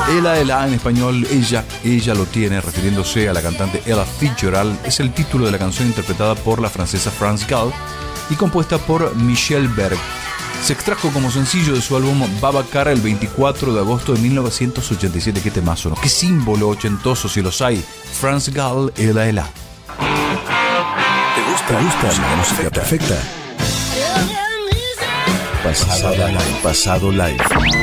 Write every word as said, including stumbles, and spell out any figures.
Ella, Ella, en español, ella, ella lo tiene, refiriéndose a la cantante Ella Fitzgerald, es el título de la canción interpretada por la francesa France Gall y compuesta por Michel Berg. Se extrajo como sencillo de su álbum Babacar el veinticuatro de agosto de mil novecientos ochenta y siete. Qué temazo, ¿no? Qué símbolo ochentoso, si los hay. France Gall, Ella, Ella. ¿Te gusta, ¿Te gusta la música perfecta? Pasado live. Pasado live.